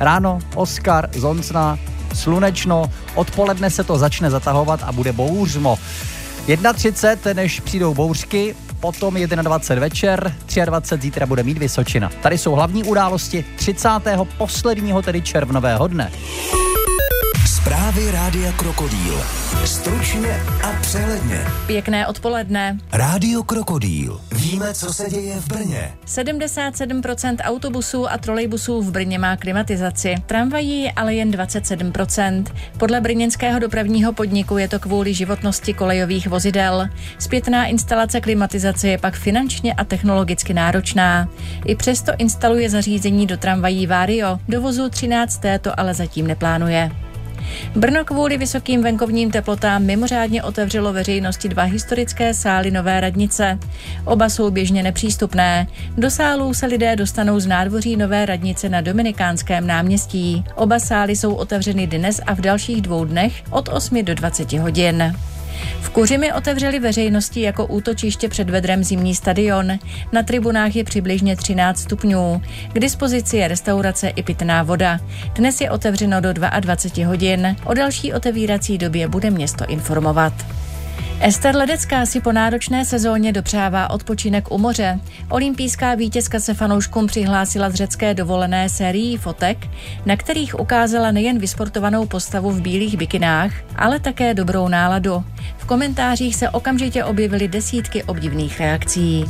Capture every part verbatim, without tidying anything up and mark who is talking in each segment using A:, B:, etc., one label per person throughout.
A: Ráno Oskar, Zoncna, slunečno, odpoledne se to začne zatahovat a bude bouřmo. třicet jedna, než přijdou bouřky, potom dvacet jedna večer, dvacet tři zítra bude mít Vysočina. Tady jsou hlavní události třicátého posledního tedy červnového dne.
B: Zprávy Rádia Krokodýl. Stručně a přehledně.
C: Pěkné odpoledne.
B: Rádio Krokodýl. Víme, co se děje v Brně.
C: sedmdesát sedm procent autobusů a trolejbusů v Brně má klimatizaci. Tramvají ale jen dvacet sedm procent. Podle brněnského dopravního podniku je to kvůli životnosti kolejových vozidel. Zpětná instalace klimatizace je pak finančně a technologicky náročná. I přesto instaluje zařízení do tramvají Vario. Do vozu třináct té to ale zatím neplánuje. Brno kvůli vysokým venkovním teplotám mimořádně otevřelo veřejnosti dva historické sály Nové radnice. Oba jsou běžně nepřístupné. Do sálů se lidé dostanou z nádvoří Nové radnice na Dominikánském náměstí. Oba sály jsou otevřeny dnes a v dalších dvou dnech od osmi do dvaceti hodin. V Kuřimi otevřeli veřejnosti jako útočiště před vedrem zimní stadion. Na tribunách je přibližně třináct stupňů. K dispozici je restaurace i pitná voda. Dnes je otevřeno do dvaceti dvou hodin. O další otevírací době bude město informovat. Ester Ledecká si po náročné sezóně dopřává odpočinek u moře. Olympijská vítězka se fanouškům přihlásila z řecké dovolené sérií fotek, na kterých ukázala nejen vysportovanou postavu v bílých bikinách, ale také dobrou náladu. V komentářích se okamžitě objevily desítky obdivných reakcí.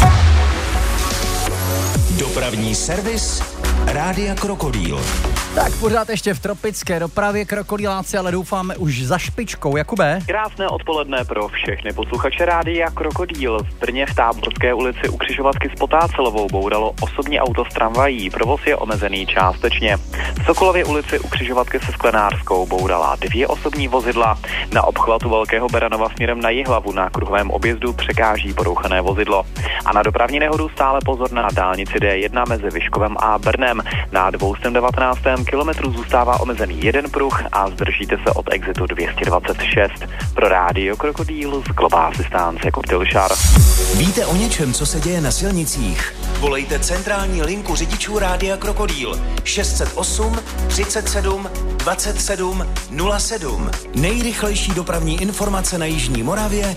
B: Dopravní servis Rádia Krokodýl.
A: Tak pořád ještě v tropické dopravě krokodýláci, ale doufáme už za špičkou. Jakube?
D: Krásné odpoledne pro všechny posluchače Rádia Krokodýl. V Brně v Táborské ulici u křižovatky s Potácelovou bouralo osobní auto s tramvají. Provoz je omezený částečně. V Sokolově ulici u křižovatky se Sklenářskou bourala dvě osobní vozidla. Na obchvatu Velkého Beranova směrem na Jihlavu na kruhovém objezdu překáží porouchané vozidlo. A na dopravní nehodu stále pozor na dálnici D jedna mezi Vyškovem a Brnem. Na dvě devatenáct kilometrů zůstává omezený jeden pruh a zdržíte se od exitu dvě stě dvacet šest. Pro Rádio Krokodýl z Globási stánce Koktejl Šar.
B: Víte o něčem, co se děje na silnicích? Volejte centrální linku řidičů Rádia Krokodýl šest set osm třicet sedm dvacet sedm nula sedm. Nejrychlejší dopravní informace na jižní Moravě